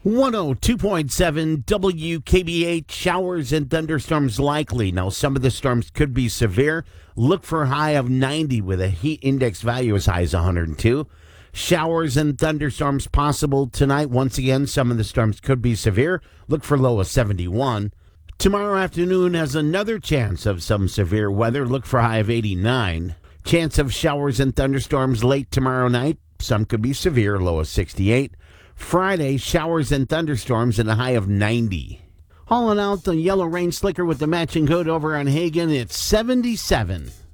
102.7 WKBH, showers and thunderstorms likely. Now, some of the storms could be severe. Look for a high of 90 with a heat index value as high as 102. Showers and thunderstorms possible tonight. Once again, some of the storms could be severe. Look for low of 71. Tomorrow afternoon has another chance of some severe weather. Look for a high of 89. Chance of showers and thunderstorms late tomorrow night. Some could be severe, low of 68. Friday, showers and thunderstorms and a high of 90. Hauling out the yellow rain slicker with the matching coat over on Hagen, it's 77.